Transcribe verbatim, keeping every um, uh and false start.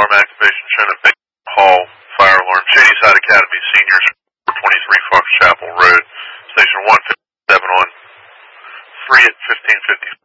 alarm activation shown at Big Hall Fire Alarm, Shadyside Academy Seniors, twenty-three Fox Chapel Road, Station one fifty-seven on free at fifteen fifty.